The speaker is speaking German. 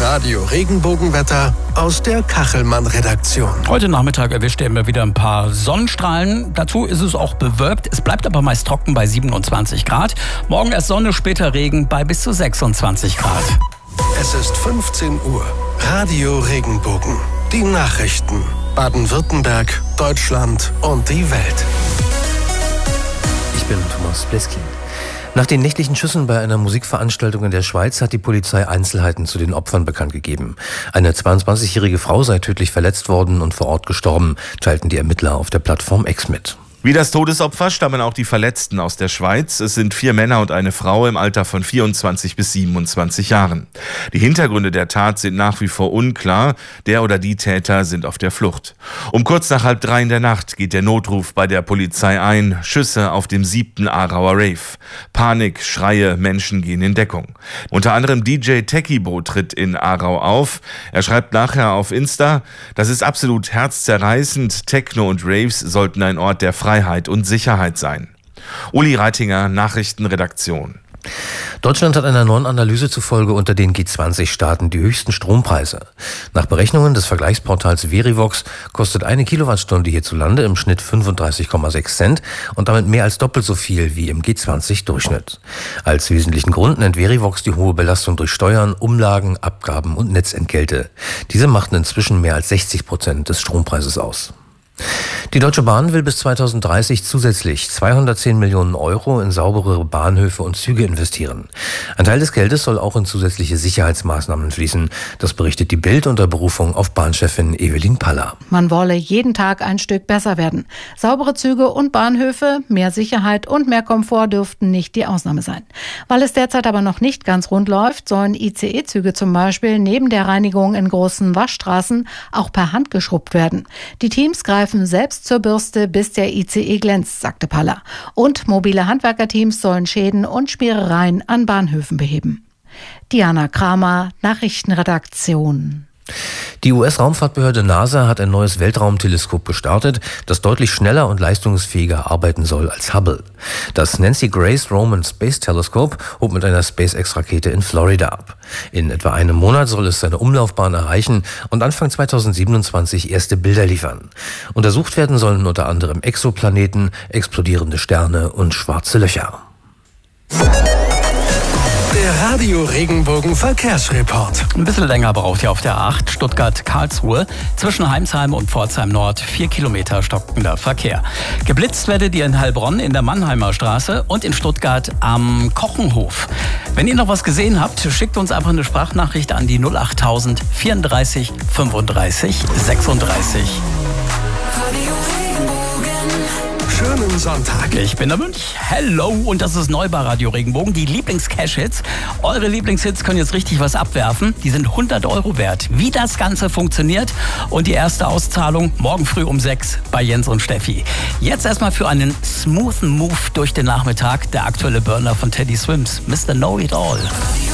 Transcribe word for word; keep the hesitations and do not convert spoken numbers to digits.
Radio Regenbogenwetter aus der Kachelmann-Redaktion. Heute Nachmittag erwischt ihr immer wieder ein paar Sonnenstrahlen. Dazu ist es auch bewölkt. Es bleibt aber meist trocken bei siebenundzwanzig Grad. Morgen erst Sonne, später Regen bei bis zu sechsundzwanzig Grad. Es ist fünfzehn Uhr. Radio Regenbogen. Die Nachrichten. Baden-Württemberg, Deutschland und die Welt. Ich bin Thomas Bleskin. Nach den nächtlichen Schüssen bei einer Musikveranstaltung in der Schweiz hat die Polizei Einzelheiten zu den Opfern bekannt gegeben. Eine zweiundzwanzigjährige Frau sei tödlich verletzt worden und vor Ort gestorben, teilten die Ermittler auf der Plattform X mit. Wie das Todesopfer stammen auch die Verletzten aus der Schweiz. Es sind vier Männer und eine Frau im Alter von vierundzwanzig bis siebenundzwanzig Jahren. Die Hintergründe der Tat sind nach wie vor unklar. Der oder die Täter sind auf der Flucht. Um kurz nach halb drei in der Nacht geht der Notruf bei der Polizei ein. Schüsse auf dem siebten Aarauer Rave. Panik, Schreie, Menschen gehen in Deckung. Unter anderem D J Techibo tritt in Aarau auf. Er schreibt nachher auf Insta: Das ist absolut herzzerreißend. Techno und Raves sollten ein Ort der Freiheit und Sicherheit sein. Uli Reitinger, Nachrichtenredaktion. Deutschland hat einer neuen Analyse zufolge unter den G zwanzig Staaten die höchsten Strompreise. Nach Berechnungen des Vergleichsportals Verivox kostet eine Kilowattstunde hierzulande im Schnitt fünfunddreißig Komma sechs Cent und damit mehr als doppelt so viel wie im G zwanzig Durchschnitt. Als wesentlichen Grund nennt Verivox die hohe Belastung durch Steuern, Umlagen, Abgaben und Netzentgelte. Diese machten inzwischen mehr als sechzig Prozent des Strompreises aus. Die Deutsche Bahn will bis zweitausenddreißig zusätzlich zweihundertzehn Millionen Euro in saubere Bahnhöfe und Züge investieren. Ein Teil des Geldes soll auch in zusätzliche Sicherheitsmaßnahmen fließen. Das berichtet die Bild unter Berufung auf Bahnchefin Evelyn Paller. Man wolle jeden Tag ein Stück besser werden. Saubere Züge und Bahnhöfe, mehr Sicherheit und mehr Komfort dürften nicht die Ausnahme sein. Weil es derzeit aber noch nicht ganz rund läuft, sollen I C E-Züge zum Beispiel neben der Reinigung in großen Waschstraßen auch per Hand geschrubbt werden. Die Teams greifen selbst zur Bürste, bis der I C E glänzt, sagte Paller. Und mobile Handwerkerteams sollen Schäden und Spierereien an Bahnhöfen beheben. Diana Kramer, Nachrichtenredaktion. Die U S-Raumfahrtbehörde NASA hat ein neues Weltraumteleskop gestartet, das deutlich schneller und leistungsfähiger arbeiten soll als Hubble. Das Nancy Grace Roman Space Telescope hob mit einer SpaceX-Rakete in Florida ab. In etwa einem Monat soll es seine Umlaufbahn erreichen und Anfang zweitausendsiebenundzwanzig erste Bilder liefern. Untersucht werden sollen unter anderem Exoplaneten, explodierende Sterne und schwarze Löcher. Der Radio Regenbogen Verkehrsreport. Ein bisschen länger braucht ihr auf der acht Stuttgart-Karlsruhe. Zwischen Heimsheim und Pforzheim Nord vier Kilometer stockender Verkehr. Geblitzt werdet ihr in Heilbronn in der Mannheimer Straße und in Stuttgart am Kochenhof. Wenn ihr noch was gesehen habt, schickt uns einfach eine Sprachnachricht an die null achttausend vierunddreißig fünfunddreißig sechsunddreißig. Schönen Sonntag. Ich bin der Münch. Hello. Und das ist neu bei Radio Regenbogen. Die Lieblings-Cash-Hits. Eure Lieblingshits können jetzt richtig was abwerfen. Die sind hundert Euro wert. Wie das Ganze funktioniert und die erste Auszahlung morgen früh um sechs bei Jens und Steffi. Jetzt erstmal für einen smoothen Move durch den Nachmittag der aktuelle Burner von Teddy Swims. Mister Know It All.